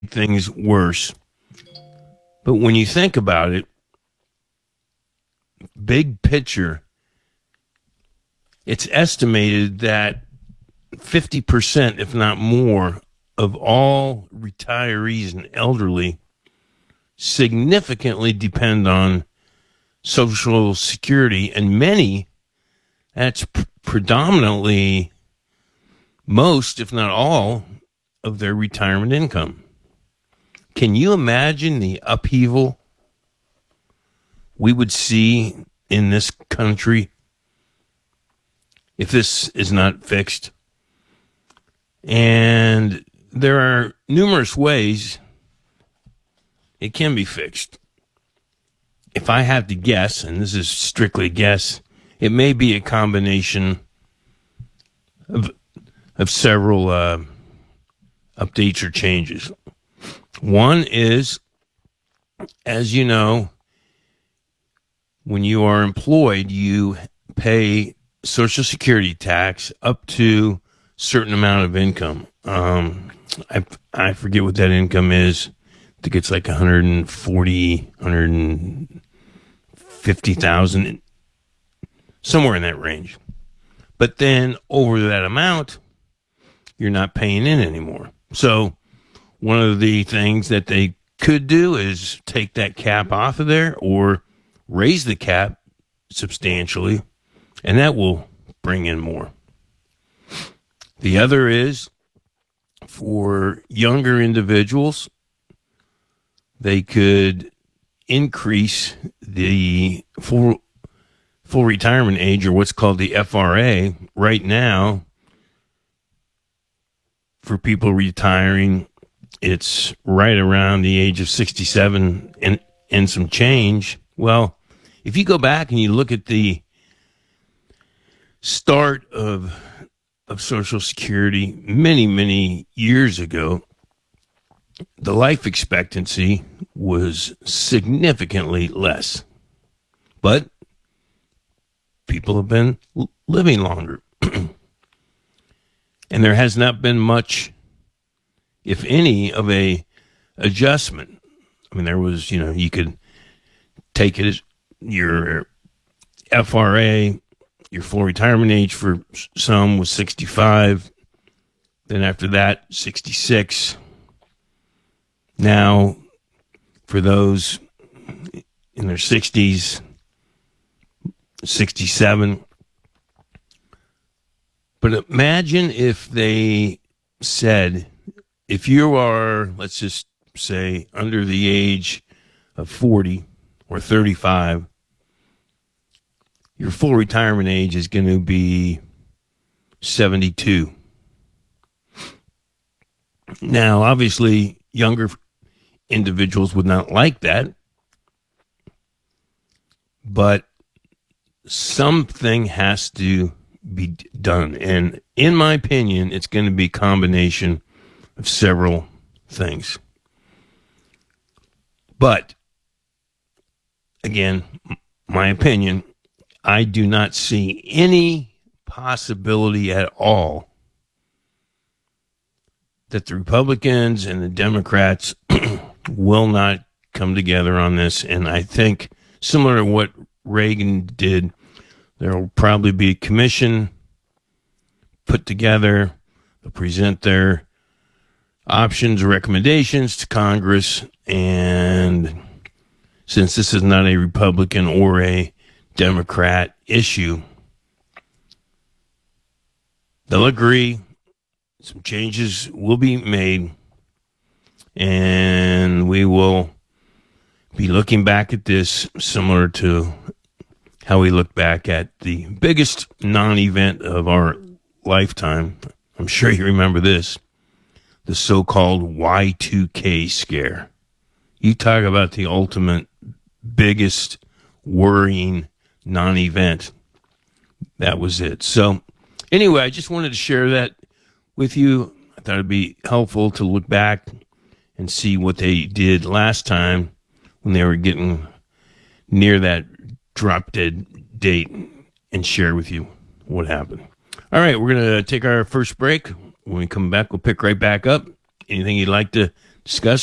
things worse. But when you think about it, big picture, it's estimated that 50%, if not more, of all retirees and elderly significantly depend on Social Security, and many, that's predominantly most, if not all, of their retirement income. Can you imagine the upheaval we would see in this country if this is not fixed? And there are numerous ways it can be fixed. If I had to guess, and this is strictly a guess, it may be a combination of several updates or changes. One is, as you know, when you are employed, you pay Social Security tax up to a certain amount of income. I forget what that income is. I think it's like 150,000, somewhere in that range. But then over that amount, you're not paying in anymore. So one of the things that they could do is take that cap off of there or raise the cap substantially, and that will bring in more. The other is for younger individuals, they could increase the full retirement age, or what's called the FRA. Right now, for people retiring, it's right around the age of 67 and some change. Well, if you go back and you look at the start of Social Security many, many years ago, the life expectancy was significantly less. But people have been living longer. And there has not been much, if any, of a adjustment. I mean, there was, you could take it as your FRA, your full retirement age for some was 65. Then after that, 66. Now, for those in their 60s, 67. But imagine if they said, if you are, let's just say, under the age of 40 or 35, your full retirement age is going to be 72. Now, obviously, younger individuals would not like that, but something has to be done. And in my opinion, it's going to be a combination of several things. But, again, my opinion, I do not see any possibility at all that the Republicans and the Democrats will not come together on this. And I think, similar to what Reagan did, there will probably be a commission put together. They'll present their options, recommendations to Congress. And since this is not a Republican or a Democrat issue, they'll agree. Some changes will be made. And we will be looking back at this similar to how we look back at the biggest non-event of our lifetime. I'm sure you remember this, the so-called Y2K scare. You talk about the ultimate biggest worrying non-event. That was it. So anyway, I just wanted to share that with you. I thought it'd be helpful to look back and see what they did last time when they were getting near that drop dead date and share with you what happened. All right, we're going to take our first break. When we come back, we'll pick right back up. Anything you'd like to discuss